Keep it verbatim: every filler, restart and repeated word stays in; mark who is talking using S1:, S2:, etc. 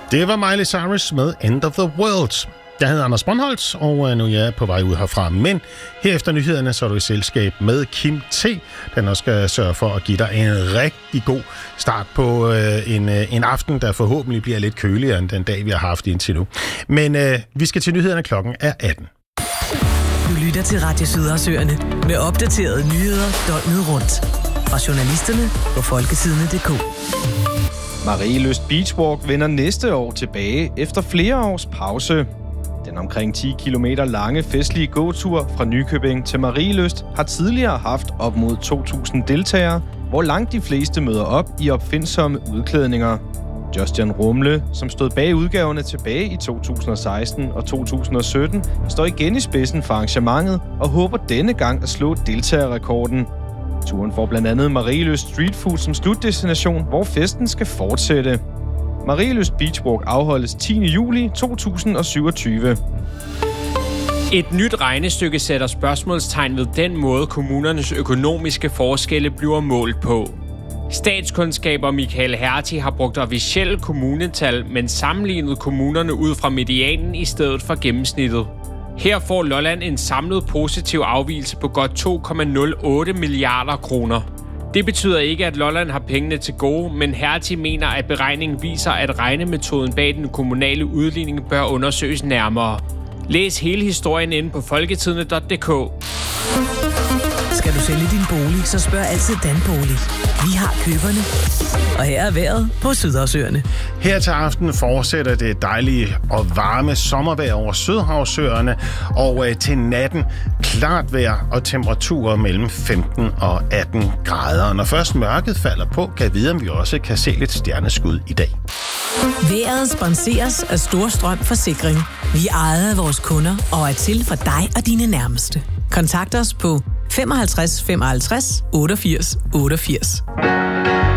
S1: Det var Miley Cyrus med End of the World. Jeg hedder Anders Brøndholt, og nu er jeg på vej ud herfra. Men her efter nyhederne, så er du i selskab med Kim T, der også skal sørge for at give dig en rigtig god start på øh, en, øh, en aften, der forhåbentlig bliver lidt køligere end den dag, vi har haft indtil nu. Men øh, vi skal til nyhederne, klokken er atten.
S2: Du lytter til Radio Sydersøerne med opdaterede nyheder døgnet rundt. Fra journalisterne på folkesidene punktum d k.
S3: Marielyst Beachwalk vender næste år tilbage efter flere års pause. Den omkring ti kilometer lange festlige gåtur fra Nykøbing til Marielyst har tidligere haft op mod to tusind deltagere, hvor langt de fleste møder op i opfindsomme udklædninger. Justin Rumle, som stod bag udgaverne tilbage i to tusind og seksten og to tusind og sytten, står igen i spidsen for arrangementet og håber denne gang at slå deltagerrekorden. Turen får blandt andet Marielyst Street Food som slutdestination, hvor festen skal fortsætte. Marielyst Beachwalk afholdes tiende juli to tusind og syvogtyve.
S4: Et nyt regnestykke sætter spørgsmålstegn ved den måde, kommunernes økonomiske forskelle bliver målt på. Statskundskaber Michael Hertie har brugt officielle kommunetal, men sammenlignet kommunerne ud fra medianen i stedet for gennemsnittet. Her får Lolland en samlet positiv afvigelse på godt to komma nul otte milliarder kroner. Det betyder ikke, at Lolland har pengene til gode, men Hertie mener, at beregningen viser, at regnemetoden bag den kommunale udligning bør undersøges nærmere. Læs hele historien inde på folketidene punktum d k.
S2: Skal du sælge din bolig, så spørg altid Danbolig. Vi har køberne. Og her er vejret på Sydersøerne.
S1: Her til aften fortsætter det dejlige og varme sommervejr over Sydhavsøerne, og øh, til natten klart vejr og temperaturer mellem femten og atten grader. Når først mørket falder på, kan vi vide, om vi også kan se lidt stjerneskud i dag.
S2: Vejret sponseres af Storstrøm Forsikring. Vi er ejet af vores kunder og er til for dig og dine nærmeste. Kontakt os på femoghalvtreds femoghalvtreds otteogfirs otteogfirs.